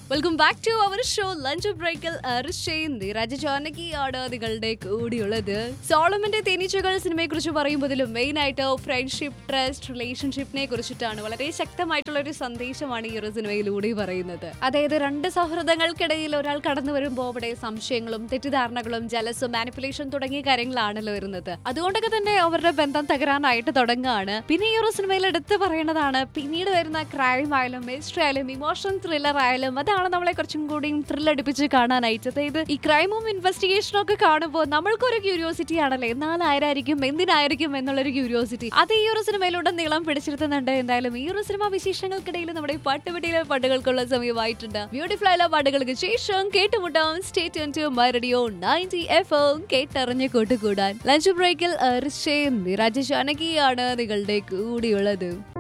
Welcome back to our show lunch ബ്രേക്കിൽ രാജജാനകിയാണ് നിങ്ങളുടെ കൂടിയുള്ളത്. സോളമന്റെ തേനീച്ചകൾ സിനിമയെ കുറിച്ച് പറയുമ്പോഴും മെയിൻ ആയിട്ട് ഫ്രണ്ട്ഷിപ്പ്, ട്രസ്റ്റ്, റിലേഷൻഷിപ്പിനെ കുറിച്ചിട്ടാണ്. വളരെ ശക്തമായിട്ടുള്ള ഒരു സന്ദേശമാണ് ഈ ഒരു സിനിമയിലൂടെ പറയുന്നത്. അതായത് രണ്ട് സൗഹൃദങ്ങൾക്കിടയിൽ ഒരാൾ കടന്നു വരുമ്പോൾ അവിടെ സംശയങ്ങളും തെറ്റിദ്ധാരണകളും ജലസും മാനിപ്പുലേഷൻ തുടങ്ങിയ കാര്യങ്ങളാണല്ലോ വരുന്നത്. അതുകൊണ്ടൊക്കെ തന്നെ അവരുടെ ബന്ധം തകരാനായിട്ട് തുടങ്ങുകയാണ്. പിന്നെ ഈ ഒരു സിനിമയിൽ എടുത്ത് പറയേണ്ടതാണ് പിന്നീട് വരുന്ന ക്രൈം ആയാലും മിസ്റ്ററി ആയാലും ഇമോഷണൽ ത്രില്ലർ ആയാലും അതാണ് നമ്മളെ കുറച്ചും കൂടി ത്രില്ലടിപ്പിച്ച് കാണാനായിട്ട്. അതായത് ഈ ക്രൈമും ഇൻവെസ്റ്റിഗേഷനും ഒക്കെ കാണുമ്പോൾ നമ്മൾക്കൊരു ക്യൂരിയോസിറ്റി ആണല്ലേ, എന്നാൽ ആരായിരിക്കും എന്തിനായിരിക്കും എന്നുള്ളൊരു ക്യൂരിയോസിറ്റി അത് ഈ ഒരു സിനിമയിലൂടെ നീളം പിടിച്ചെടുത്തുന്നുണ്ട്. എന്തായാലും ഈ ഒരു സിനിമ വിശേഷങ്ങൾക്കിടയിൽ നമ്മുടെ പാട്ടുപെട്ടിയിലെ പാട്ടുകൾക്കുള്ള സമയമായിട്ടുണ്ട്. ബ്യൂട്ടിഫുൾ ആയ പാട്ടുകൾക്ക് ശേഷം കേട്ടുമുട്ടാം. Stay tune to my radio 90 FM കേട്ടറിഞ്ഞ് കൂട്ടുകൂടാൻ. ലഞ്ച് ബ്രേക്കിൽ രാജജാനകിയാണ് നിങ്ങളുടെ കൂടിയുള്ളത്.